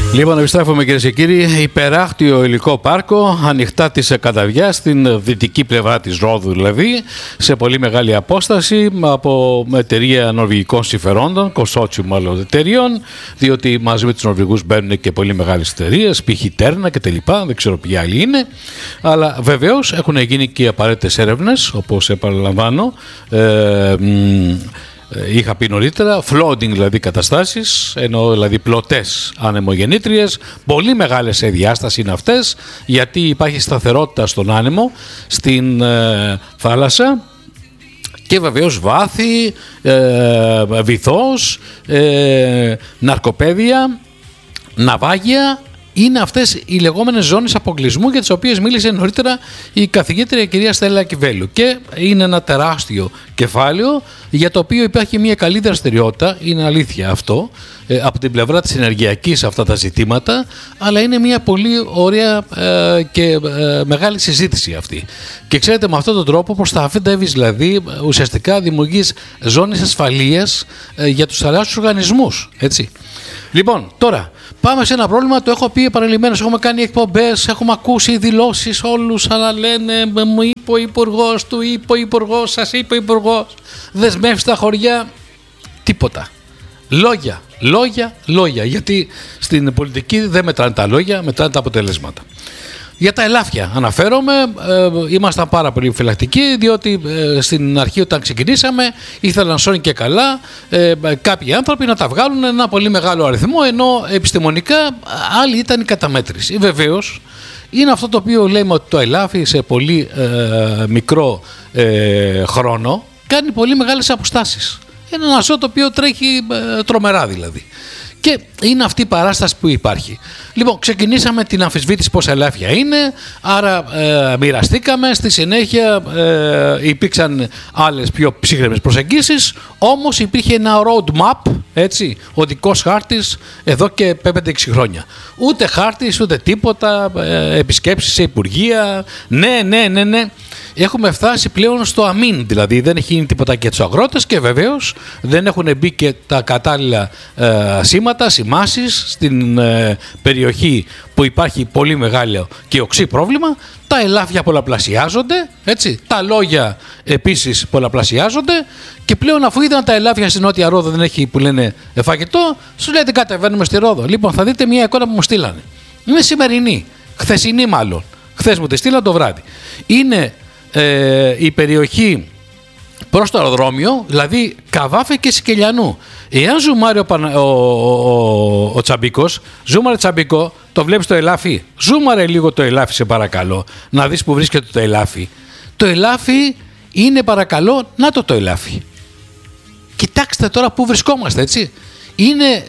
Λοιπόν, επιστρέφουμε κυρίες και κύριοι. Υπεράκτιο υλικό πάρκο, ανοιχτά της Καταβιάς, στην δυτική πλευρά της Ρόδου δηλαδή, σε πολύ μεγάλη απόσταση από εταιρεία νορβηγικών συμφερόντων, κονσόρτσιουμ μάλλον εταιρείων, διότι μαζί με τους Νορβηγούς μπαίνουν και πολύ μεγάλες εταιρείες, π.χ. Τέρνα και τα λοιπά, δεν ξέρω ποια άλλη είναι. Αλλά βεβαίως έχουν γίνει και οι απαραίτητες έρευνες, όπως επαναλαμβάνω. Είχα πει νωρίτερα, flooding δηλαδή καταστάσεις, ενώ δηλαδή πλωτές ανεμογεννήτριες, πολύ μεγάλες σε διάσταση είναι αυτές, γιατί υπάρχει σταθερότητα στον άνεμο, στην θάλασσα και βεβαίως βάθη, βυθός, ναρκοπαίδια, ναυάγια. Είναι αυτές οι λεγόμενες ζώνες αποκλεισμού για τις οποίες μίλησε νωρίτερα η καθηγήτρια κυρία Στέλλα Κιβέλου. Και είναι ένα τεράστιο κεφάλαιο για το οποίο υπάρχει μια καλή δραστηριότητα, είναι αλήθεια αυτό, από την πλευρά της ενεργειακής αυτά τα ζητήματα, αλλά είναι μια πολύ ωραία και μεγάλη συζήτηση αυτή. Και ξέρετε, με αυτόν τον τρόπο προστατεύεις δηλαδή, ουσιαστικά δημιουργείς ζώνες ασφαλείας για τους θαλάσσιους οργανισμούς, έτσι. Λοιπόν, τώρα πάμε σε ένα πρόβλημα, το έχω πει επανειλημμένως, έχουμε κάνει εκπομπές, έχουμε ακούσει δηλώσεις όλους, αλλά λένε μου είπε ο υπουργός, του είπε ο υπουργός, σας είπε ο υπουργός, δεσμεύστε τα χωριά, τίποτα. Λόγια, λόγια, λόγια, γιατί στην πολιτική δεν μετράνε τα λόγια, μετράνε τα αποτελέσματα. Για τα ελάφια αναφέρομαι, ήμασταν πάρα πολύ φυλακτικοί, διότι στην αρχή όταν ξεκινήσαμε ήθελαν σώνει και καλά κάποιοι άνθρωποι να τα βγάλουν ένα πολύ μεγάλο αριθμό, ενώ επιστημονικά άλλη ήταν η καταμέτρηση. Βεβαίως είναι αυτό το οποίο λέμε ότι το ελάφι σε πολύ μικρό χρόνο κάνει πολύ μεγάλες αποστάσεις. Είναι ένα ζώο το οποίο τρέχει τρομερά δηλαδή. Και είναι αυτή η παράσταση που υπάρχει. Λοιπόν, ξεκινήσαμε την αμφισβήτηση πόσα ελάφια είναι, άρα μοιραστήκαμε, στη συνέχεια υπήρξαν άλλες πιο ψύχρεμες προσεγγίσεις, όμως υπήρχε ένα roadmap, έτσι, οδικός χάρτης εδώ και 5-6 χρόνια. Ούτε χάρτης, ούτε τίποτα, επισκέψεις σε υπουργεία, ναι. Έχουμε φτάσει πλέον στο αμήν, δηλαδή δεν έχει γίνει τίποτα για τους αγρότες και βεβαίως δεν έχουν μπει και τα κατάλληλα σήματα, σημάσεις στην περιοχή που υπάρχει πολύ μεγάλο και οξύ πρόβλημα. Τα ελάφια πολλαπλασιάζονται, έτσι, τα λόγια επίσης πολλαπλασιάζονται και πλέον αφού είδαν τα ελάφια στην Νότια Ρόδο δεν έχει που λένε φαγητό, σου λέτε κατεβαίνουμε στη Ρόδο. Λοιπόν, θα δείτε μια εικόνα που μου στείλανε. Είναι σημερινή, χθεσινή μάλλον, χθες μου τη στείλαν το βράδυ. Είναι η περιοχή προς το αεροδρόμιο, δηλαδή Καβάφη και Σικελιανού. Εάν ζουμάρει ο Τσαμπίκος, ζούμαρε Τσαμπίκο, το βλέπεις το ελάφι, ζούμαρε λίγο το ελάφι σε παρακαλώ, να δεις που βρίσκεται το ελάφι. Το ελάφι είναι παρακαλώ, να το ελάφι. Κοιτάξτε τώρα που βρισκόμαστε, έτσι. Είναι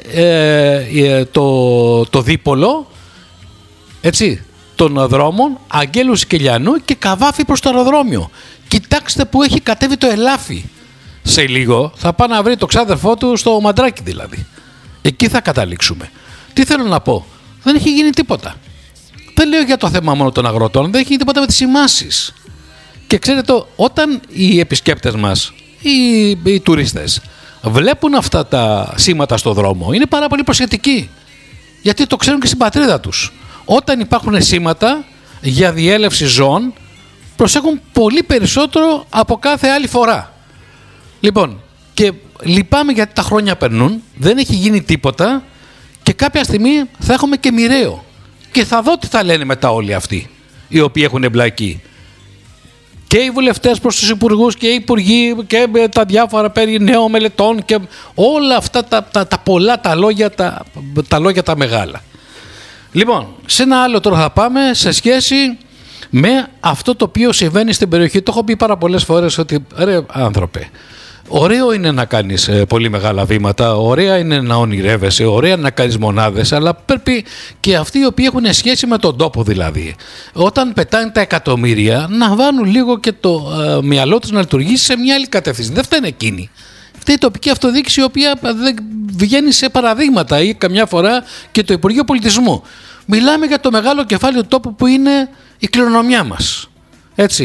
το δίπολο, έτσι, των δρόμων Αγγέλου Σικελιανού και Καβάφη προς το αεροδρόμιο. Κοιτάξτε που έχει κατέβει το ελάφι. Σε λίγο θα πάει να βρει το ξάδερφό του στο Μαντράκι δηλαδή. Εκεί θα καταλήξουμε. Τι θέλω να πω, δεν έχει γίνει τίποτα. Δεν λέω για το θέμα μόνο των αγροτών, δεν έχει γίνει τίποτα με τις σημάσεις. Και ξέρετε, όταν οι επισκέπτες μας, οι τουρίστες, βλέπουν αυτά τα σήματα στο δρόμο, είναι πάρα πολύ προσεκτικοί. Γιατί το ξέρουν και στην πατρίδα τους. Όταν υπάρχουν σήματα για διέλευση ζώων, προσέχουν πολύ περισσότερο από κάθε άλλη φορά. Λοιπόν, και λυπάμαι γιατί τα χρόνια περνούν, δεν έχει γίνει τίποτα και κάποια στιγμή θα έχουμε και μοιραίο. Και θα δω τι θα λένε μετά όλοι αυτοί οι οποίοι έχουν εμπλακεί. Και οι βουλευτές προς τους υπουργούς και οι υπουργοί και τα διάφορα περί νέων μελετών και όλα αυτά τα πολλά τα λόγια τα μεγάλα. Λοιπόν, σε ένα άλλο τώρα θα πάμε σε σχέση με αυτό το οποίο συμβαίνει στην περιοχή. Το έχω πει πάρα πολλές φορές ότι ρε άνθρωπε, ωραίο είναι να κάνεις πολύ μεγάλα βήματα, ωραία είναι να ονειρεύεσαι, ωραία είναι να κάνεις μονάδες, αλλά πρέπει και αυτοί οι οποίοι έχουν σχέση με τον τόπο δηλαδή, όταν πετάνε τα εκατομμύρια, να βάλουν λίγο και το μυαλό τους να λειτουργήσει σε μια άλλη κατεύθυνση. Δεν φταίνε εκείνοι. Αυτή η τοπική αυτοδιοίκηση η οποία δεν βγαίνει σε παραδείγματα ή καμιά φορά και το Υπουργείο Πολιτισμού. Μιλάμε για το μεγάλο κεφάλαιο του τόπου που είναι η κληρονομιά μας. Έτσι.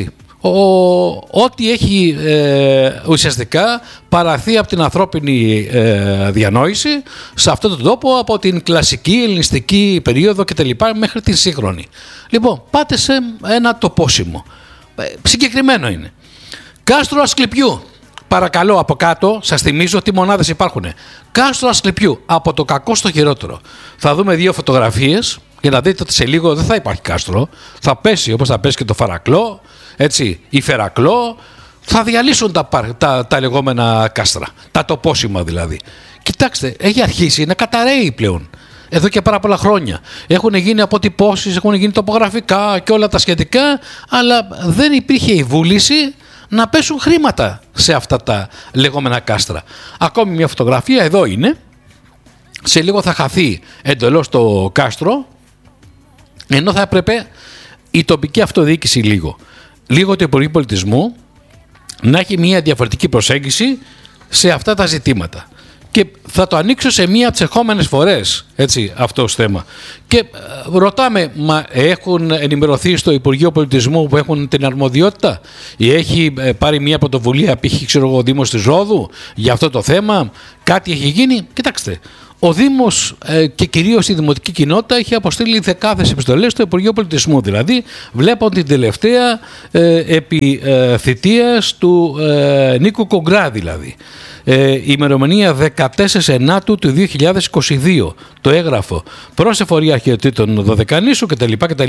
ό,τι έχει ουσιαστικά παραθεί από την ανθρώπινη διανόηση σε αυτόν τον τόπο από την κλασική ελληνιστική περίοδο και τα λοιπά μέχρι την σύγχρονη. Λοιπόν, πάτε σε ένα τοπόσιμο. Συγκεκριμένο είναι. Κάστρο Ασκληπιού. Παρακαλώ, από κάτω σας θυμίζω τι μονάδες υπάρχουν. Κάστρο Ασκληπιού, από το κακό στο χειρότερο. Θα δούμε 2 φωτογραφίες για να δείτε ότι σε λίγο δεν θα υπάρχει κάστρο. Θα πέσει όπως θα πέσει και το Φαρακλό, έτσι, η Φερακλό. Θα διαλύσουν τα λεγόμενα κάστρα, τα τοπόσιμα δηλαδή. Κοιτάξτε, έχει αρχίσει να καταραίει πλέον. Εδώ και πάρα πολλά χρόνια. Έχουν γίνει αποτυπώσεις, έχουν γίνει τοπογραφικά και όλα τα σχετικά, αλλά δεν υπήρχε η βούληση να πέσουν χρήματα σε αυτά τα λεγόμενα κάστρα. Ακόμη μια φωτογραφία, εδώ είναι. Σε λίγο θα χαθεί εντελώς το κάστρο, ενώ θα έπρεπε η τοπική αυτοδιοίκηση λίγο το Υπουργείο Πολιτισμού να έχει μια διαφορετική προσέγγιση σε αυτά τα ζητήματα. Και θα το ανοίξω σε μία από τις ερχόμενες φορές, έτσι, αυτό το θέμα. Και ρωτάμε, μα έχουν ενημερωθεί στο Υπουργείο Πολιτισμού που έχουν την αρμοδιότητα, ή έχει πάρει μία πρωτοβουλία, π.χ. ξέρω εγώ, ο Δήμος της Ρόδου για αυτό το θέμα, κάτι έχει γίνει? Κοιτάξτε, ο Δήμος και κυρίως η δημοτική κοινότητα έχει αποστείλει δεκάδες επιστολές στο Υπουργείο Πολιτισμού. Δηλαδή, βλέπω την τελευταία επί θητείας του Νίκου Κογκρά δηλαδή. Η ημερομηνία 14 Σενάτου του 2022, το έγγραφο προς εφορία αρχαιοτήτων Δωδεκανήσου κτλ.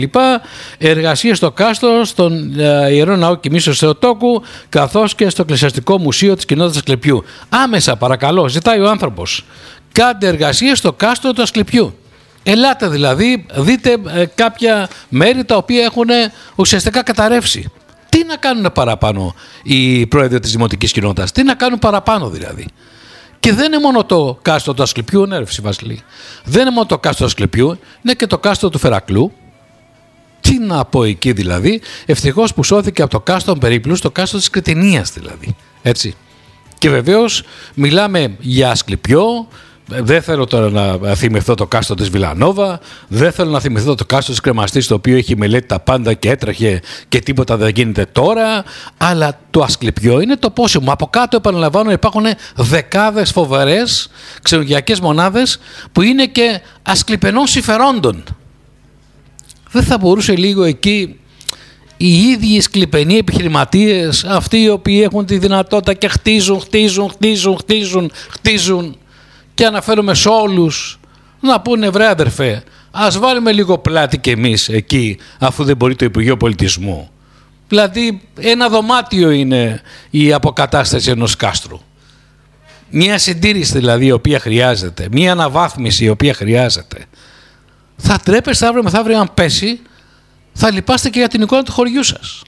Εργασίες στο κάστρο, στον Ιερό Ναό Κιμήσεως Θεοτόκου, καθώς και στο Εκκλησιαστικό Μουσείο της Κοινότητας Ασκληπιού. Άμεσα, παρακαλώ, ζητάει ο άνθρωπος. Κάντε εργασίες στο κάστρο του Ασκληπιού. Ελάτε δηλαδή, δείτε κάποια μέρη τα οποία έχουν ουσιαστικά καταρρεύσει. Τι να κάνουν παραπάνω οι πρόεδροι της Δημοτικής Κοινότητας, τι να κάνουν παραπάνω δηλαδή. Και δεν είναι μόνο το κάστρο του Ασκληπιού, ναι, ρε Βασιλή. Δεν είναι μόνο το κάστρο του Ασκληπιού, είναι και το κάστρο του Φερακλού. Τι να πω εκεί δηλαδή, ευτυχώς που σώθηκε από το κάστρο των Περίπλους, το κάστρο της Κρετινίας δηλαδή. Έτσι. Και βεβαίως μιλάμε για Ασκληπιό. Δεν θέλω τώρα να θυμηθώ το κάστρο της Βιλανόβα, δεν θέλω να θυμηθώ το κάστρο της Κρεμαστής, το οποίο έχει μελέτη τα πάντα και έτρεχε και τίποτα δεν γίνεται τώρα, αλλά το Ασκληπιό είναι το πόσιμο. Από κάτω, επαναλαμβάνω, υπάρχουν δεκάδες φοβερές ξενογειακές μονάδες που είναι και ασκληπενών συμφερόντων. Δεν θα μπορούσε λίγο εκεί οι ίδιοι σκληπενοί επιχειρηματίες, αυτοί οι οποίοι έχουν τη δυνατότητα και χτίζουν, και αναφέρομαι σε όλους, να πούνε, βρε αδερφέ, ας βάλουμε λίγο πλάτη κι εμείς εκεί, αφού δεν μπορεί το Υπουργείο Πολιτισμού. Δηλαδή ένα δωμάτιο είναι η αποκατάσταση ενός κάστρου. Μια συντήρηση δηλαδή η οποία χρειάζεται, μια αναβάθμιση η οποία χρειάζεται. Θα τρέπεστε αύριο μεθαύριο, αν πέσει, θα λυπάστε και για την εικόνα του χωριού σας.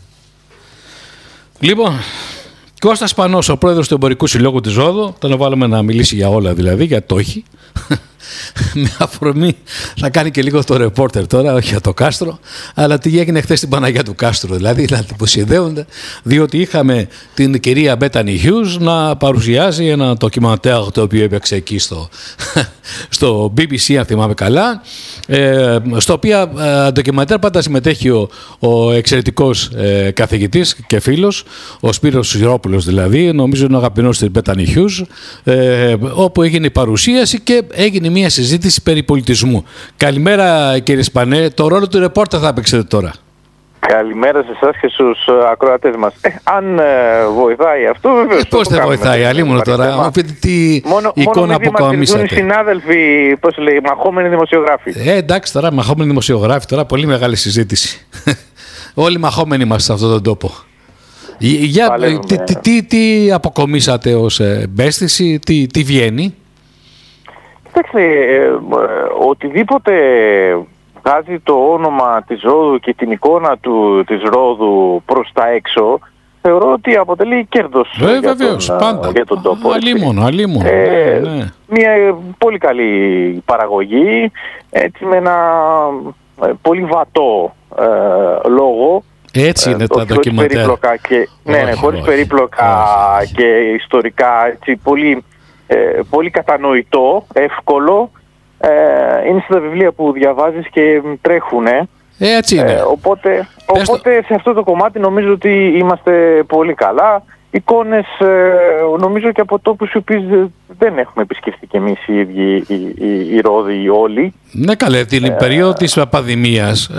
Λοιπόν, Κώστας Πανός, ο πρόεδρος του Εμπορικού Συλλόγου της Ρόδου, τον βάλουμε να μιλήσει για όλα δηλαδή, για το όχι. Με αφορμή θα κάνει και λίγο το ρεπόρτερ τώρα, όχι για το κάστρο, αλλά τι έγινε χθες στην Παναγιά του Κάστρου. Δηλαδή να τυποσυνδέονται, διότι είχαμε την κυρία Μπέτανι Χιούς να παρουσιάζει ένα ντοκιμαντέρ το οποίο έπαιξε εκεί στο BBC, αν θυμάμαι καλά, στο οποίο ντοκιμαντέρ πάντα συμμετέχει ο εξαιρετικός καθηγητής και φίλος, ο Σπύρος Σιρόπουλος δηλαδή, νομίζω είναι ο αγαπημένος της Μπέτανι Χιούς, όπου έγινε η παρουσίαση και έγινε μια συζήτηση περί πολιτισμού. Καλημέρα κύριε Σπανέ, το ρόλο του ρεπόρτερ θα παίξετε τώρα. Καλημέρα σε εσάς και στους ακροατές μας. Αν βοηθάει αυτό, βεβαίως. Πώς δεν βοηθάει, αλλήμον τώρα. Μου πείτε τι εικόνα αποκομίσατε. Οι συνάδελφοι, πώς λέει, μαχόμενοι δημοσιογράφοι. Εντάξει τώρα, μαχόμενοι δημοσιογράφοι, τώρα πολύ μεγάλη συζήτηση. Όλοι μαχόμενοι είμαστε σε αυτόν τον τόπο. Για, τι αποκομίσατε ως εμπαίσθηση, τι βγαίνει? Κοιτάξτε, οτιδήποτε βγάζει το όνομα της Ρόδου και την εικόνα της Ρόδου προς τα έξω, θεωρώ ότι αποτελεί κέρδος για τον τόπο. Αλίμονο. Ναι. Μια πολύ καλή παραγωγή, έτσι, με ένα πολύ βατό λόγο. Έτσι είναι τα ντοκιμαντέρ. Χωρίς περίπλοκα και ιστορικά, έτσι, πολύ κατανοητό, εύκολο. Είναι στα βιβλία που διαβάζεις και τρέχουνε. Έτσι είναι. Οπότε σε αυτό το κομμάτι νομίζω ότι είμαστε πολύ καλά. Εικόνες νομίζω και από τόπους οι οποίοι δεν έχουμε επισκεφτεί κι εμείς οι ίδιοι οι Ρώδοι όλοι. Ναι, καλέ, την περίοδο της πανδημίας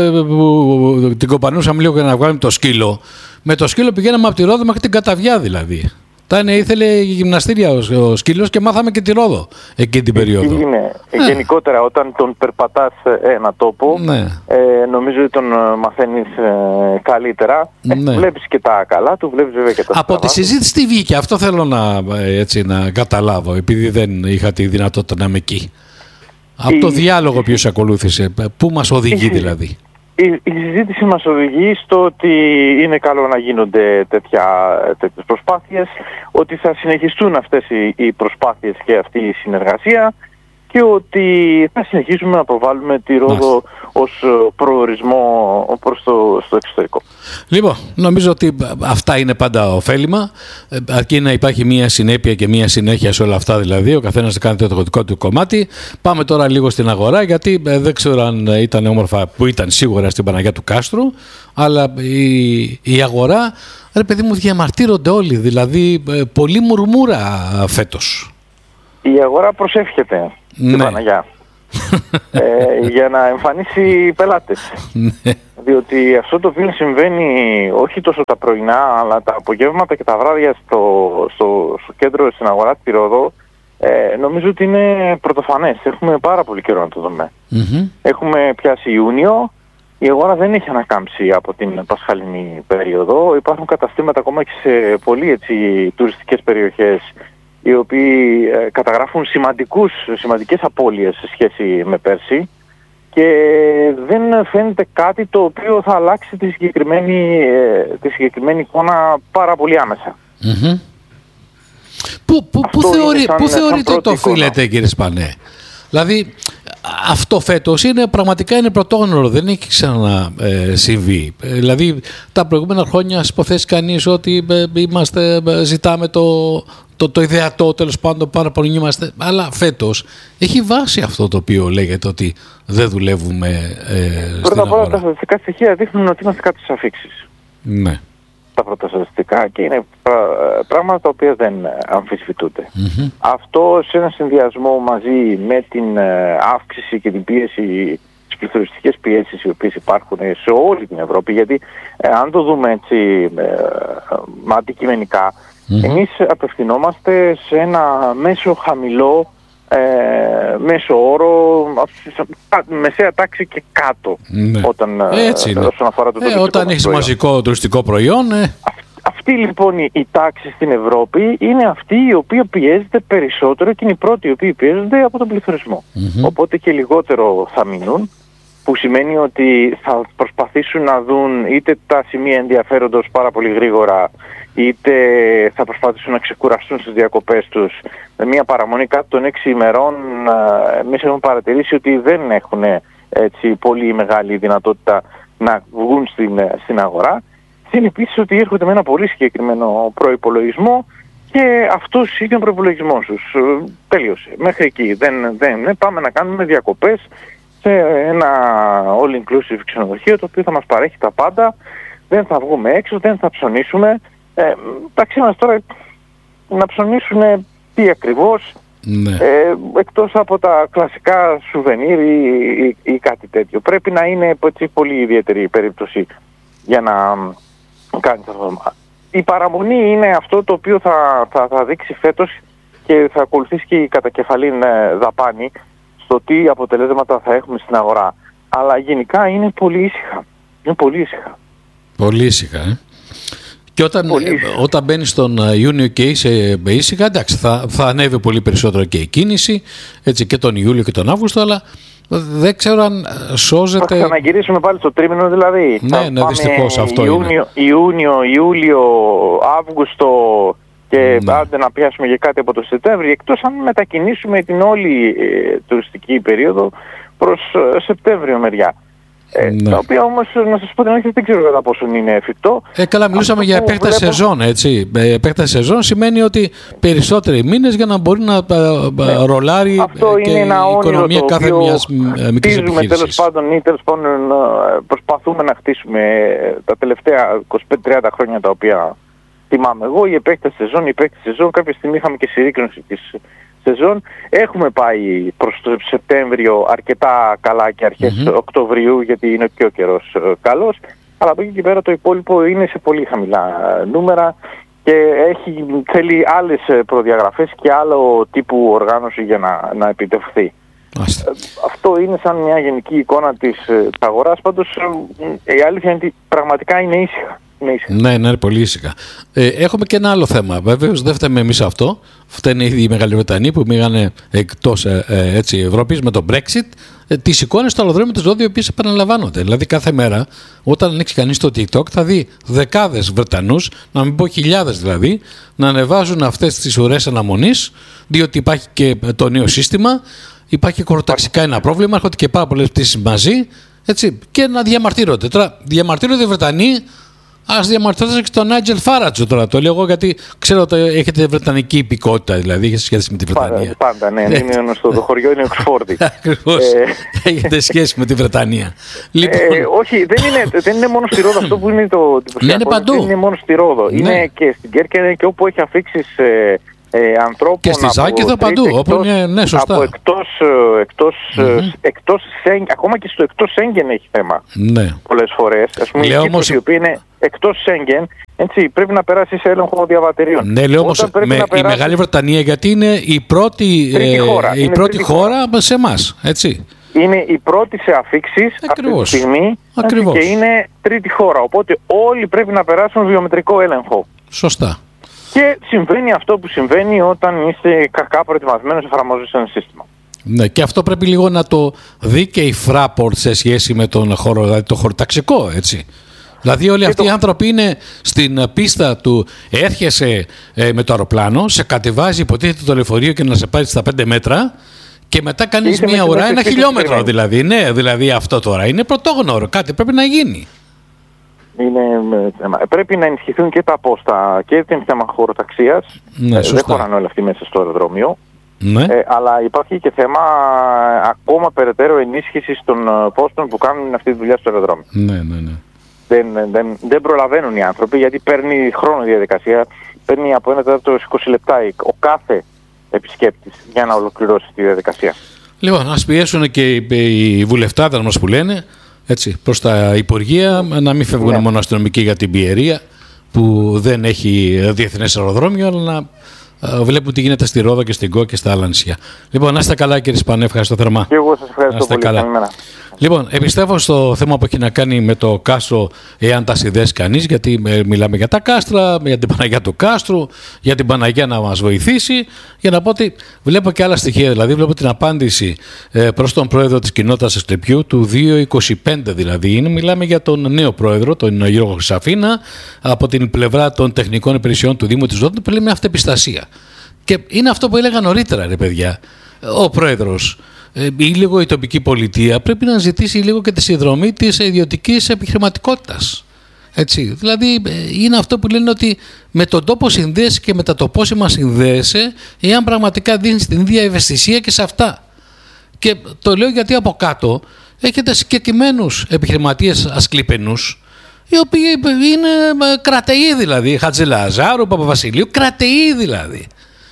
την κοπανούσαμε λίγο για να βγάλουμε το σκύλο. Με το σκύλο πηγαίναμε από τη Ρόδο μέχρι την Καταβιά δηλαδή. Ήθελε γυμναστήρια ο σκύλος και μάθαμε και τη Ρόδο εκείνη την περίοδο. Είναι γενικότερα όταν τον περπατάς ένα τόπο, νομίζω ότι τον μαθαίνεις καλύτερα. Βλέπεις και τα καλά του, βλέπεις βέβαια και τα από τη συζήτηση τι βγήκε, αυτό θέλω να καταλάβω, επειδή δεν είχα τη δυνατότητα να είμαι εκεί. Από το διάλογο ποιος ακολούθησε, πού μας οδηγεί δηλαδή. Η συζήτηση μας οδηγεί στο ότι είναι καλό να γίνονται τέτοιες προσπάθειες, ότι θα συνεχιστούν αυτές οι προσπάθειες και αυτή η συνεργασία και ότι θα συνεχίσουμε να προβάλλουμε τη Ρόδο ως προορισμό προς στο εξωτερικό. Λοιπόν, νομίζω ότι αυτά είναι πάντα ωφέλιμα, αρκεί να υπάρχει μια συνέπεια και μια συνέχεια σε όλα αυτά, δηλαδή ο καθένας κάνει το δικό του κομμάτι. Πάμε τώρα λίγο στην αγορά, γιατί δεν ξέρω αν ήταν όμορφα που ήταν σίγουρα στην Παναγιά του Κάστρου, αλλά η αγορά, ρε παιδί μου, διαμαρτύρονται όλοι, δηλαδή πολύ μουρμούρα φέτος. Η αγορά προσεύχεται στην Παναγιά για να εμφανίσει πελάτες. Διότι αυτό το οποίο συμβαίνει όχι τόσο τα πρωινά, αλλά τα απογεύματα και τα βράδια στο κέντρο, στην αγορά στη Ρόδο, νομίζω ότι είναι πρωτοφανές. Έχουμε πάρα πολύ καιρό να το δούμε. Έχουμε πιάσει Ιούνιο, η αγορά δεν έχει ανακάμψει από την πασχαλινή περίοδο. Υπάρχουν καταστήματα ακόμα και σε πολύ τουριστικές περιοχές, οι οποίοι καταγράφουν σημαντικές απώλειες σε σχέση με πέρσι και δεν φαίνεται κάτι το οποίο θα αλλάξει τη συγκεκριμένη εικόνα πάρα πολύ άμεσα. Πού θεωρείτε το οφείλεται, κύριε Σπανέ? Δηλαδή αυτό φέτος είναι πρωτόγνωρο, δεν έχει ξανασυμβεί. Δηλαδή τα προηγούμενα χρόνια υποθέσει κανείς ότι ζητάμε το ιδεατό, τέλος πάντων παραπονιούμαστε, αλλά φέτος έχει βάση αυτό το οποίο λέγεται ότι δεν δουλεύουμε στην αγορά. Πρώτα απ' όλα τα στατιστικά στοιχεία δείχνουν ότι είμαστε κάτω στις αφίξεις. Ναι. Τα πρώτα στατιστικά και είναι πράγματα τα οποία δεν αμφισβητούνται. Αυτό σε ένα συνδυασμό μαζί με την αύξηση και την πίεση, τις πληθωριστικές πιέσεις οι οποίες υπάρχουν σε όλη την Ευρώπη, γιατί αν το δούμε έτσι αντικειμενικά, εμείς απευθυνόμαστε σε ένα μέσο χαμηλό μέσο όρο, μεσαία τάξη και κάτω. Όσον αφορά το όταν έχεις μαζικό τουριστικό προϊόν. Αυτή λοιπόν η τάξη στην Ευρώπη είναι αυτή η οποία πιέζεται περισσότερο και είναι οι πρώτοι οι οποίοι πιέζονται από τον πληθωρισμό. Οπότε και λιγότερο θα μείνουν, που σημαίνει ότι θα προσπαθήσουν να δουν είτε τα σημεία ενδιαφέροντος πάρα πολύ γρήγορα, είτε θα προσπαθήσουν να ξεκουραστούν στις διακοπές τους. Με μια παραμονή κάτω των 6 ημερών, εμείς έχουμε παρατηρήσει ότι δεν έχουν πολύ μεγάλη δυνατότητα να βγουν στην αγορά. Είναι επίσης ότι έρχονται με ένα πολύ συγκεκριμένο προϋπολογισμό και αυτός είναι ο προϋπολογισμός τους. Τέλειωσε. Μέχρι εκεί. Δεν πάμε να κάνουμε διακοπές σε ένα all-inclusive ξενοδοχείο το οποίο θα μας παρέχει τα πάντα. Δεν θα βγούμε έξω, δεν θα ψωνίσουμε. Εντάξει μας τώρα να ψωνίσουν τι ακριβώς, εκτός από τα κλασικά σουβενίρ ή κάτι τέτοιο. Πρέπει να είναι πολύ ιδιαίτερη περίπτωση για να κάνεις αυτό. Η παραμονή είναι αυτό το οποίο θα δείξει φέτος και θα ακολουθήσει και η κατακεφαλήν δαπάνη στο τι αποτελέσματα θα έχουμε στην αγορά. Αλλά γενικά είναι πολύ ήσυχα. Πολύ ήσυχα, Και όταν μπαίνει στον Ιούνιο και είσαι ήσυχα, εντάξει, θα ανέβει πολύ περισσότερο και η κίνηση, έτσι, και τον Ιούλιο και τον Αύγουστο, αλλά δεν ξέρω αν σώζεται. Θα ξαναγυρίσουμε πάλι στο τρίμηνο δηλαδή. Ναι, δυστυχώς αυτό είναι. Ιούνιο, Ιούλιο, Αύγουστο και άντε να πιάσουμε και κάτι από το Σεπτέμβριο, εκτός αν μετακινήσουμε την όλη τουριστική περίοδο προς Σεπτέμβριο μεριά. Τα οποία όμως, να σας πω την αλήθεια, δεν ξέρω κατά πόσο είναι εφικτό. Καλά, μιλούσαμε για επέκταση σεζόν, έτσι. Επέκταση σεζόν σημαίνει ότι περισσότεροι μήνες για να μπορεί να ρολάρει αυτό και είναι ένα η οικονομία όνειρο κάθε μιας μικρής επιχείρησης. Τέλος πάντων, προσπαθούμε να χτίσουμε τα τελευταία 25-30 χρόνια τα οποία θυμάμαι εγώ, η επέκταση σεζόν, κάποια στιγμή είχαμε και συρρίκνωση της σεζόν. Έχουμε πάει προς το Σεπτέμβριο αρκετά καλά και αρχές Οκτωβρίου, γιατί είναι και ο καιρός καλός, αλλά από εκεί και πέρα το υπόλοιπο είναι σε πολύ χαμηλά νούμερα και θέλει άλλες προδιαγραφές και άλλο τύπου οργάνωση για να επιτευχθεί. Αυτό είναι σαν μια γενική εικόνα της αγοράς, πάντως η αλήθεια είναι ότι πραγματικά είναι ήσυχα. Ναι, πολύ ήσυχα. Έχουμε και ένα άλλο θέμα. Βέβαιως δεν φταίμε εμείς αυτό. Φταίνε ήδη οι Μεγάλοι Βρετανοί που μήγανε εκτός Ευρώπης με το Brexit. Τις εικόνες στο αεροδρόμιο της Ρόδου, οι οποίες επαναλαμβάνονται. Δηλαδή κάθε μέρα, όταν ανοίξει κανείς το TikTok, θα δει δεκάδες Βρετανούς, να μην πω χιλιάδες δηλαδή, να ανεβάζουν αυτές τις ουρές αναμονής, διότι υπάρχει και το νέο σύστημα, υπάρχει και χωροταξικά ένα πρόβλημα, έρχονται και πάρα πολλές πτήσεις μαζί, έτσι, και να διαμαρτύρονται. Τώρα, διαμαρτύρονται οι Βρετανοί. Ας διαμαρτυρώσετε και τον Νάιτζελ Φάρατζο τώρα. Το λέω εγώ γιατί ξέρω ότι έχετε βρετανική υπηκότητα, δηλαδή έχει σχέση με τη Βρετανία. Πάντα, ναι. Είναι γνωστό. Το χωριό είναι Οξφόρδη. Ακριβώς. Έχετε σχέση με τη Βρετανία. Λοιπόν... όχι, δεν είναι μόνο στη Ρόδο αυτό που είναι το εντυπωσιακό. Είναι παντού. Δεν είναι μόνο στη Ρόδο. Ναι. Είναι και στην Κέρκυρα και όπου έχει αφήξεις ανθρώπων. Και στη Ζάκηθο παντού. Όπου είναι, ναι, σωστά. Από εκτός Σέγγεν, ακόμα και στο εκτός Σέγγεν έχει θέμα. Ναι. Πολλές φορές. Ας πούμε, η Κύπρος, η οποία είναι εκτός Σέγγεν, έτσι, πρέπει να περάσει σε έλεγχο διαβατηρίων. Ναι, λέω όμως η Μεγάλη Βρετανία, γιατί είναι η πρώτη χώρα σε εμάς, έτσι. Είναι η πρώτη σε αφίξεις αυτή τη στιγμή και είναι τρίτη χώρα. Οπότε όλοι πρέπει να περάσουν βιομετρικό έλεγχο. Σωστά. Και συμβαίνει αυτό που συμβαίνει όταν είσαι κακά προετοιμασμένος εφαρμόζεις ένα σύστημα. Ναι, και αυτό πρέπει λίγο να το δει και η Fraport σε σχέση με τον χώρο, δηλαδή το χωροταξικό, έτσι. Δηλαδή όλοι αυτοί οι άνθρωποι είναι στην πίστα του, έρχεσαι με το αεροπλάνο, σε κατεβάζει υποτίθεται το λεωφορείο και να σε πάρει στα 5 μέτρα και μετά κάνεις μία ουρά 1 χιλιόμετρο δηλαδή. Ναι, δηλαδή αυτό τώρα είναι πρωτόγνωρο, κάτι πρέπει να γίνει. Πρέπει να ενισχυθούν και τα απόστα και την θέμα χωροταξίας. Ναι, δεν χωράνε όλοι αυτοί μέσα στο αεροδρόμιο. Ναι. Αλλά υπάρχει και θέμα ακόμα περαιτέρω ενίσχυσης των πόστων που κάνουν αυτή τη δουλειά στο αεροδρόμιο. Ναι. Δεν προλαβαίνουν οι άνθρωποι, γιατί παίρνει χρόνο η διαδικασία. Παίρνει από 1 τέταρτο 20 λεπτά ο κάθε επισκέπτης για να ολοκληρώσει τη διαδικασία. Λοιπόν, ας πιέσουν και οι βουλευτάδες μας που λένε, έτσι, προς τα Υπουργεία, να μην φεύγουν μόνο αστυνομικοί για την Πιερία που δεν έχει διεθνές αεροδρόμιο, αλλά να βλέπουν τι γίνεται στη Ρόδο και στην Κο και στα άλλα νησιά. Λοιπόν, να είστε καλά, κύριε Σπανέ, ευχαριστώ θερμά. Και εγώ σας ευχαριστώ πολύ. Καλημέρα. Λοιπόν, επιστρέφω στο θέμα που έχει να κάνει με το κάστρο, εάν τα συνδέσει κανείς, γιατί μιλάμε για τα κάστρα, για την Παναγιά του Κάστρου, για την Παναγιά να μας βοηθήσει, για να πω ότι βλέπω και άλλα στοιχεία. Δηλαδή, βλέπω την απάντηση προς τον πρόεδρο της κοινότητας Ασκληπιού του 2025, δηλαδή. Μιλάμε για τον νέο πρόεδρο, τον Γιώργο Χρυσαφίνα, από την πλευρά των τεχνικών υπηρεσιών του Δήμου της Ρόδου, που λέμε αυτεπιστασία. Και είναι αυτό που έλεγα νωρίτερα, ρε παιδιά. Ο πρόεδρος ή λίγο η τοπική πολιτεία πρέπει να ζητήσει λίγο και τη συνδρομή της ιδιωτικής επιχειρηματικότητας. Έτσι. Δηλαδή είναι αυτό που λένε ότι με τον τόπο συνδέεσαι και με τα τοπόσημα συνδέεσαι, εάν πραγματικά δίνεις την ίδια ευαισθησία και σε αυτά. Και το λέω γιατί από κάτω έχετε συγκεκριμένους επιχειρηματίες ασκληπενούς, οι οποίοι είναι κρατεοί δηλαδή, Χατζηλαζάρου, Παπαβασιλείου, κρατεοί δηλαδή.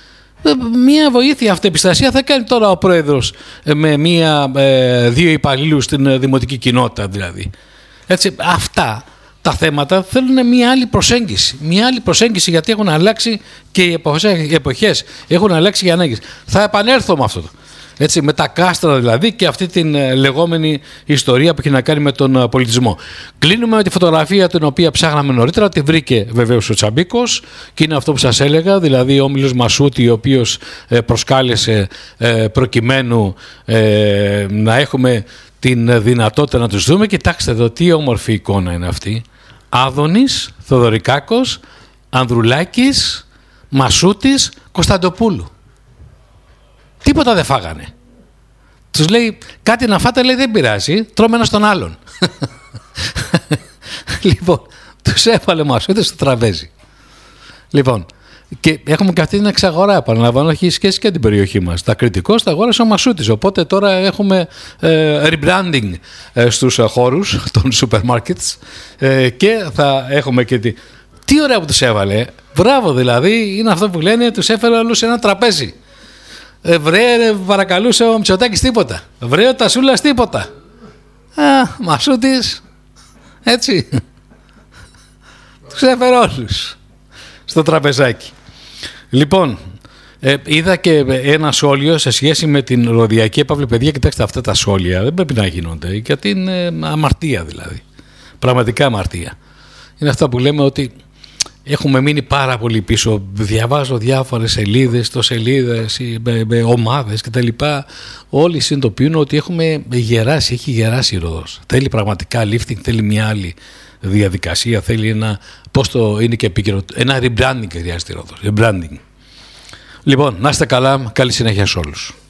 Μία βοήθεια αυτοεπιστασία θα κάνει τώρα ο πρόεδρος με δύο υπαλλήλους στην δημοτική κοινότητα δηλαδή. Έτσι, αυτά τα θέματα θέλουν μία άλλη προσέγγιση. Μία άλλη προσέγγιση, γιατί έχουν αλλάξει και οι εποχές. Έχουν αλλάξει οι ανάγκες. Θα επανέλθω με αυτό. Έτσι, με τα κάστρα δηλαδή και αυτή την λεγόμενη ιστορία που έχει να κάνει με τον πολιτισμό. Κλείνουμε με τη φωτογραφία την οποία ψάχναμε νωρίτερα, τη βρήκε βεβαίως ο Τσαμπίκος και είναι αυτό που σας έλεγα, δηλαδή ο Όμιλος Μασούτη, ο οποίος προσκάλεσε προκειμένου να έχουμε την δυνατότητα να τους δούμε. Κοιτάξτε εδώ τι όμορφη εικόνα είναι αυτή. Άδωνης, Θοδωρικάκος, Ανδρουλάκης, Μασούτης, Κωνσταντοπούλου. Τίποτα δεν φάγανε. Τους λέει κάτι να φάτε, λέει δεν πειράζει, τρώμε ένα στον άλλον. Λοιπόν, τους έβαλε μασούτες στο τραπέζι. Λοιπόν, και έχουμε και αυτή την εξαγορά, επαναλαμβάνω, έχει σχέση και την περιοχή μας. Τα Κρητικός τα αγόρασε ο Μασούτης, οπότε τώρα έχουμε rebranding στους χώρους των σούπερ μάρκετς και θα έχουμε και τι ωραία που τους έβαλε. Μπράβο, δηλαδή, είναι αυτό που λένε, τους έφερε όλους σε ένα τραπέζι. Βρε, παρακαλούσε ο Μητσοτάκης τίποτα. Βρε, ο Τασούλας τίποτα. Μασούτης, έτσι. Τους έφερε όλους στο τραπεζάκι. Λοιπόν, είδα και ένα σχόλιο σε σχέση με την ροδιακή έπαυλη παιδεία. Κοιτάξτε, αυτά τα σχόλια δεν πρέπει να γίνονται, γιατί είναι αμαρτία δηλαδή. Πραγματικά αμαρτία. Είναι αυτά που λέμε ότι έχουμε μείνει πάρα πολύ πίσω. Διαβάζω διάφορες σελίδες, τοσελίδες, ομάδες κτλ. Όλοι συνειδητοποιούν ότι έχουμε γεράσει, έχει γεράσει η Ρόδος. Θέλει πραγματικά lifting, θέλει μια άλλη διαδικασία, θέλει ένα, πώς το είναι και επίκαιρο, ένα rebranding χρειάζεται η Ρόδος. Rebranding. Λοιπόν, να είστε καλά, καλή συνέχεια σε όλους.